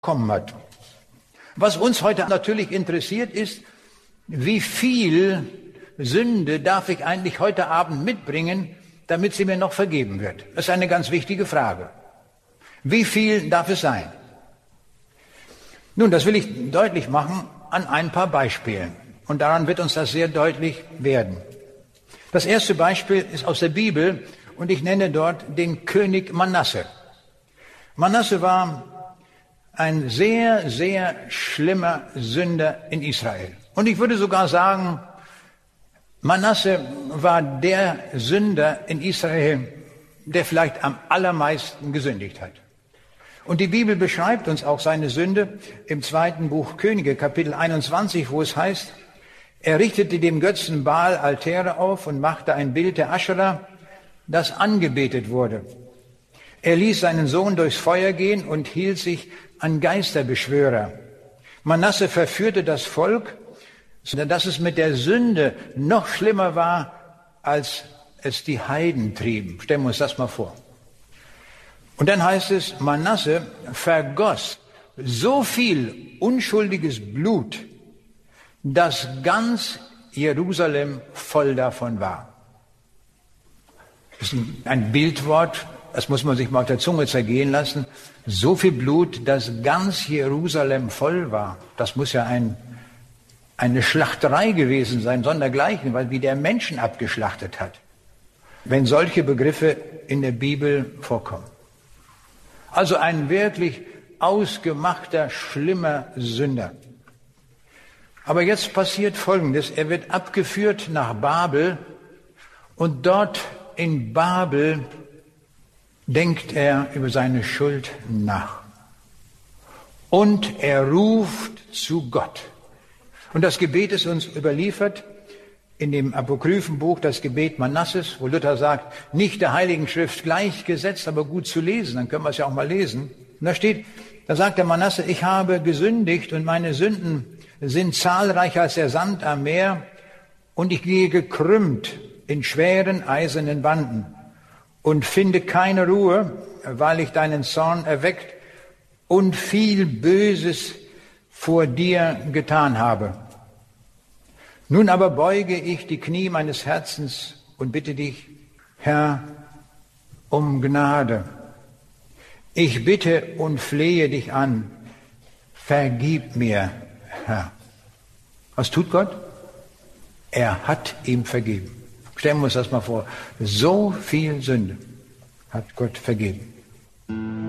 bekommen hat. Was uns heute natürlich interessiert ist, wie viel Sünde darf ich eigentlich heute Abend mitbringen, damit sie mir noch vergeben wird? Das ist eine ganz wichtige Frage. Wie viel darf es sein? Nun, das will ich deutlich machen an ein paar Beispielen. Und daran wird uns das sehr deutlich werden. Das erste Beispiel ist aus der Bibel und ich nenne dort den König Manasse. Manasse war ein sehr, sehr schlimmer Sünder in Israel. Und ich würde sogar sagen, Manasse war der Sünder in Israel, der vielleicht am allermeisten gesündigt hat. Und die Bibel beschreibt uns auch seine Sünde im 2. Buch Könige, Kapitel 21, wo es heißt, er richtete dem Götzen Baal Altäre auf und machte ein Bild der Aschera, das angebetet wurde. Er ließ seinen Sohn durchs Feuer gehen und hielt sich an Geisterbeschwörer. Manasse verführte das Volk, sodass es mit der Sünde noch schlimmer war, als es die Heiden trieben. Stellen wir uns das mal vor. Und dann heißt es, Manasse vergoss so viel unschuldiges Blut, dass ganz Jerusalem voll davon war. Das ist ein Bildwort, das muss man sich mal auf der Zunge zergehen lassen. So viel Blut, dass ganz Jerusalem voll war. Das muss ja eine Schlachterei gewesen sein, sondergleichen, weil wie der Menschen abgeschlachtet hat, wenn solche Begriffe in der Bibel vorkommen. Also ein wirklich ausgemachter, schlimmer Sünder. Aber jetzt passiert Folgendes. Er wird abgeführt nach Babel und dort in Babel denkt er über seine Schuld nach. Und er ruft zu Gott. Und das Gebet ist uns überliefert in dem Apokryphenbuch, das Gebet Manasses, wo Luther sagt, nicht der Heiligen Schrift gleichgesetzt, aber gut zu lesen. Dann können wir es ja auch mal lesen. Und da sagt der Manasse, ich habe gesündigt und meine Sünden sind zahlreicher als der Sand am Meer und ich gehe gekrümmt in schweren eisernen Banden und finde keine Ruhe, weil ich deinen Zorn erweckt und viel Böses vor dir getan habe. Nun aber beuge ich die Knie meines Herzens und bitte dich, Herr, um Gnade. Ich bitte und flehe dich an, vergib mir, Herr. Was tut Gott? Er hat ihm vergeben. Stellen wir uns das mal vor. So viel Sünde hat Gott vergeben.